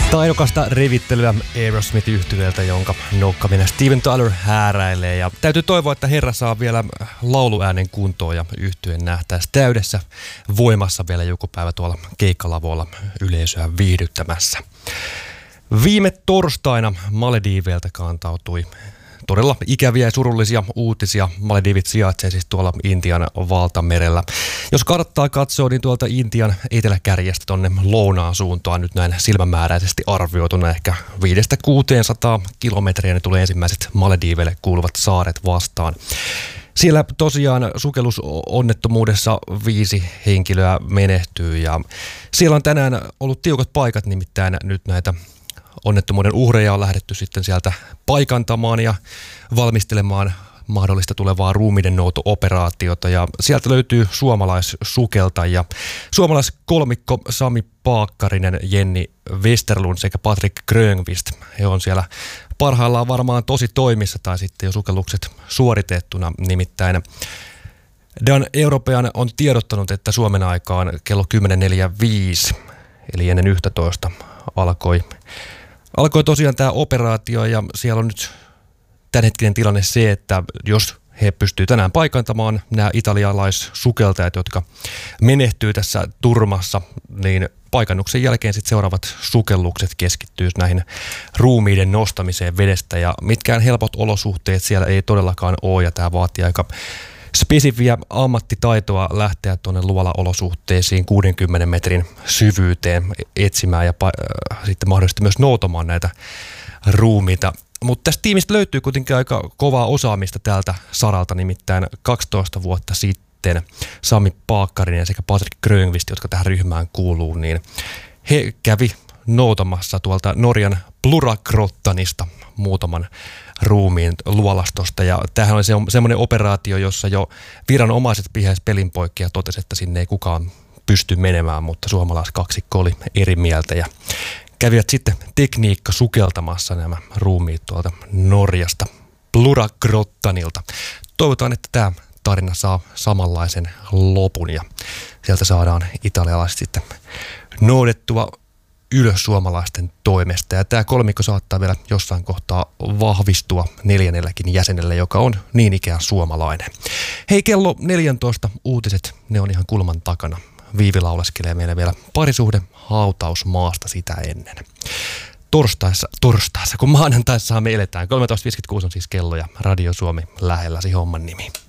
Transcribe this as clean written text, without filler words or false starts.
Taidokasta revittelyä Aerosmith-yhtyeeltä, jonka nokkaminen Steven Tyler hääräilee. Ja täytyy toivoa, että herra saa vielä lauluäänen kuntoon ja yhtyeen nähtäisi täydessä voimassa vielä joku päivä tuolla keikkalavoilla yleisöä viihdyttämässä. Viime torstaina Malediiveiltä kantautui todella ikäviä ja surullisia uutisia. Maledivit sijaitsee siis tuolla Intian valtamerellä. Jos karttaa katsoo, niin tuolta Intian eteläkärjestä tonne lounaan suuntaan nyt näin silmämääräisesti arvioituna ehkä 500–600 kilometriä ne tulee ensimmäiset Malediiveille kuuluvat saaret vastaan. Siellä tosiaan sukellusonnettomuudessa 5 henkilöä menehtyy ja siellä on tänään ollut tiukat paikat, nimittäin nyt näitä onnettomuuden uhreja on lähdetty sitten sieltä paikantamaan ja valmistelemaan mahdollista tulevaa ruumiiden nouto-operaatiota. Ja sieltä löytyy suomalaissukeltajia. Suomalaiskolmikko Sami Paakkarinen, Jenni Westerlund sekä Patrik Grönqvist. He on siellä parhaillaan varmaan tosi toimissa tai sitten jo sukellukset suoritettuna. Nimittäin Dan European on tiedottanut, että Suomen aikaan kello 10.45 eli ennen 11 alkoi tosiaan tämä operaatio ja siellä on nyt tämänhetkinen tilanne se, että jos he pystyvät tänään paikantamaan nämä italialaissukeltajat, jotka menehtyy tässä turmassa, niin paikannuksen jälkeen sitten seuraavat sukellukset keskittyy näihin ruumiiden nostamiseen vedestä ja mitkään helpot olosuhteet siellä ei todellakaan ole ja tämä vaatii aika spesifiä ammattitaitoa lähteä tuonne luolaolosuhteisiin 60 metrin syvyyteen etsimään ja sitten mahdollisesti myös noutamaan näitä ruumiita. Mutta tästä tiimistä löytyy kuitenkin aika kovaa osaamista tältä saralta, nimittäin 12 vuotta sitten Sami Paakkarinen sekä Patrik Grönqvist, jotka tähän ryhmään kuuluu, niin he kävi noutamassa tuolta Norjan Pluragrottanista muutaman ruumiin luolastosta. Ja tämähän oli semmoinen operaatio, jossa jo viranomaiset pihäisi pelin poikki ja totesi, että sinne ei kukaan pysty menemään, mutta suomalaiskaksikko oli eri mieltä ja kävivät sitten tekniikka sukeltamassa nämä ruumiit tuolta Norjasta Pluragrottanilta. Toivotaan, että tämä tarina saa samanlaisen lopun ja sieltä saadaan italialaiset sitten noudettua ylös suomalaisten toimesta. Ja tämä kolmikko saattaa vielä jossain kohtaa vahvistua 4. jäsenelle, joka on niin ikään suomalainen. Hei, kello 14 uutiset, ne on ihan kulman takana. Viivi lauleskelee meille vielä parisuhde hautausmaasta sitä ennen. Torstaissa, kun maanantaissa me eletään. 13.56 on siis kello ja Radio Suomi lähelläsi homman nimi.